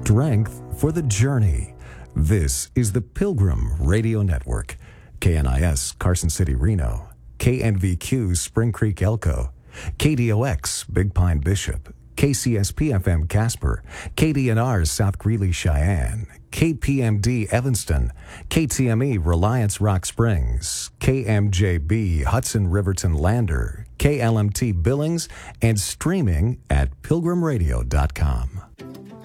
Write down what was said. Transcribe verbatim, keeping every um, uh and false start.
strength for the journey. This is the Pilgrim Radio Network. K N I S Carson City, Reno. K N V Q Spring Creek, Elko. K D O X Big Pine, Bishop. K C S P F M Casper. K D N R South Greeley, Cheyenne. K P M D Evanston. K T M E Reliance Rock Springs. K M J B Hudson Riverton Lander. K L M T Billings, and streaming at pilgrim radio dot com.